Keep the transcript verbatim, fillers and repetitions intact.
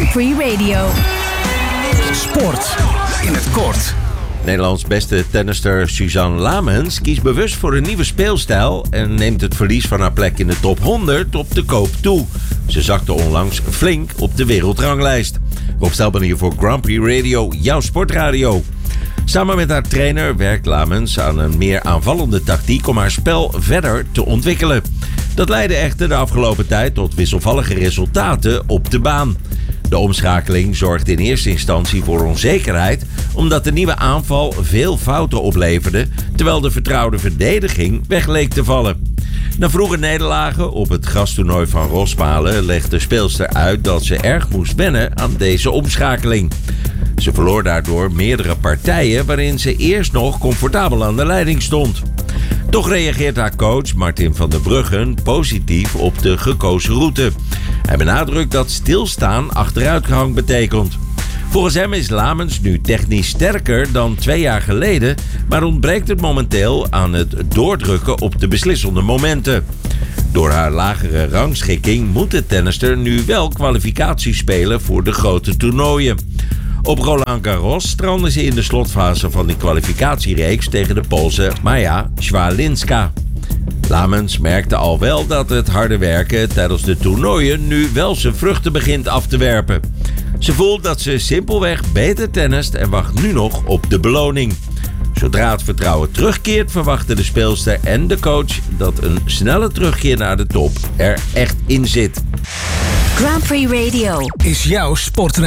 Grand Prix Radio. Sport in het kort. Nederlands beste tennister Suzanne Lamens kiest bewust voor een nieuwe speelstijl en neemt het verlies van haar plek in de top honderd op de koop toe. Ze zakte onlangs flink op de wereldranglijst. Rob Stelban hier voor Grand Prix Radio, jouw sportradio. Samen met haar trainer werkt Lamens aan een meer aanvallende tactiek om haar spel verder te ontwikkelen. Dat leidde echter de afgelopen tijd tot wisselvallige resultaten op de baan. De omschakeling zorgde in eerste instantie voor onzekerheid, omdat de nieuwe aanval veel fouten opleverde, terwijl de vertrouwde verdediging weg leek te vallen. Na vroege nederlagen op het gastoernooi van Rosmalen legde de speelster uit dat ze erg moest wennen aan deze omschakeling. Ze verloor daardoor meerdere partijen waarin ze eerst nog comfortabel aan de leiding stond. Toch reageert haar coach Martin van der Bruggen positief op de gekozen route. Hij benadrukt dat stilstaan achteruitgang betekent. Volgens hem is Lamens nu technisch sterker dan twee jaar geleden, maar ontbreekt het momenteel aan het doordrukken op de beslissende momenten. Door haar lagere rangschikking moet de tennister nu wel kwalificatie spelen voor de grote toernooien. Op Roland Garros strandde ze in de slotfase van de kwalificatiereeks tegen de Poolse Maja Swalinska. Lamens merkte al wel dat het harde werken tijdens de toernooien nu wel zijn vruchten begint af te werpen. Ze voelt dat ze simpelweg beter tennist en wacht nu nog op de beloning. Zodra het vertrouwen terugkeert, verwachten de speelster en de coach dat een snelle terugkeer naar de top er echt in zit. Grand Prix Radio Is jouw sportradio.